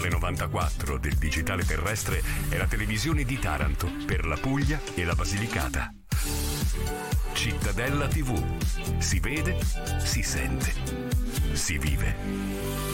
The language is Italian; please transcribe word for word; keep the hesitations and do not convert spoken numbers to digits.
Canale novantaquattro del digitale terrestre è la televisione di Taranto per la Puglia e la Basilicata. Cittadella tivù. Si vede, si sente, si vive.